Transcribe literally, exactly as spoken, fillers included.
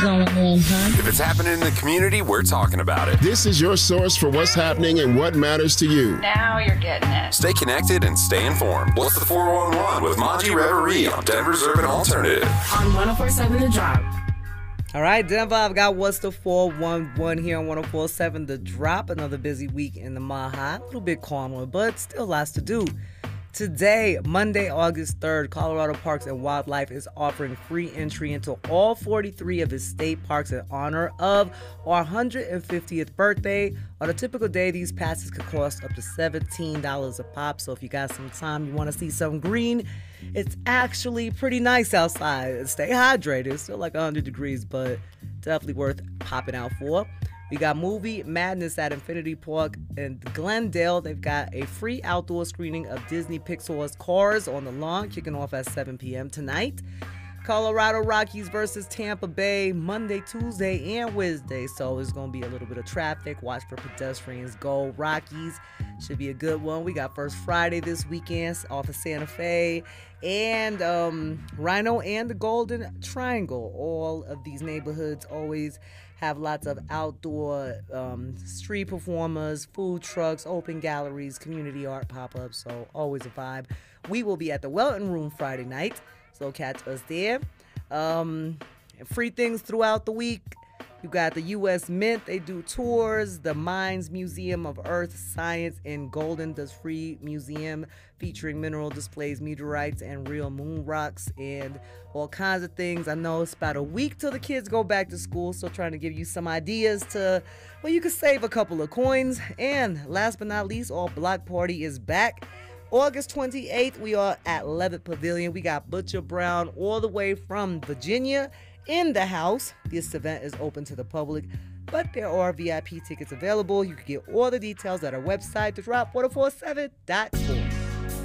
Going on, huh? If it's happening in the community, we're talking about it. This is your source for what's happening and what matters to you. Now you're getting it. Stay connected and stay informed. What's the four one one with Monty Reverie on Denver's Urban Alternative? On one oh four point seven The Drop. All right, Denver, I've got What's the four one one here on one oh four point seven The Drop. Another busy week in the Maha. A little bit calmer, but still lots to do. Today, Monday, August third, Colorado Parks and Wildlife is offering free entry into all forty-three of its state parks in honor of our one hundred fiftieth birthday. On a typical day, these passes could cost up to seventeen dollars a pop. So if you got some time, you want to see some green, it's actually pretty nice outside. Stay hydrated. It's still like one hundred degrees, but definitely worth popping out for. We got Movie Madness at Infinity Park in Glendale. They've got a free outdoor screening of Disney Pixar's Cars on the lawn, kicking off at seven p.m. tonight. Colorado Rockies versus Tampa Bay Monday, Tuesday, and Wednesday. So there's going to be a little bit of traffic. Watch for pedestrians. Go Rockies. Should be a good one. We got First Friday this weekend off of Santa Fe. And um, Rhino and the Golden Triangle. All of these neighborhoods always have lots of outdoor um, street performers, food trucks, open galleries, community art pop-ups. So always a vibe. We will be at the Welton Room Friday night. So catch us there. Um, free things throughout the week. You got the U S Mint. They do tours. The Mines Museum of Earth Science in Golden does free museum featuring mineral displays, meteorites, and real moon rocks, and all kinds of things. I know it's about a week till the kids go back to school, so trying to give you some ideas to, well, you could save a couple of coins. And last but not least, All Block Party is back. August twenty-eighth, we are at Levitt Pavilion. We got Butcher Brown all the way from Virginia in the house. This event is open to the public, but there are V I P tickets available. You can get all the details at our website, the drop four four seven dot org.